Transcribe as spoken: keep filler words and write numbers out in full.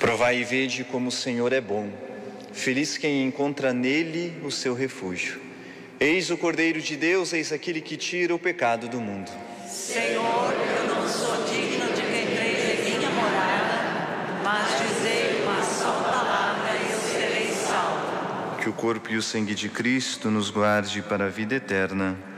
Provai e vede como o Senhor é bom. Feliz quem encontra nele o seu refúgio. Eis o Cordeiro de Deus, eis aquele que tira o pecado do mundo. Senhor, eu não sou digno de que entreis em minha morada, mas dizei uma só palavra e eu serei salvo. Que o corpo e o sangue de Cristo nos guarde para a vida eterna.